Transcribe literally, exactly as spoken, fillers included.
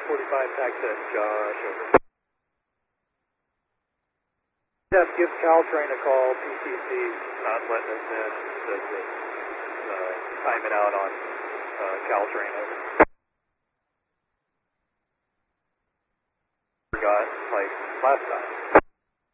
forty-five, tax set Josh, over. Jeff, give Caltrain a call, P C C, not letting us in, says that, uh, time it out on, uh, Caltrain, over. Forgot, like, last time.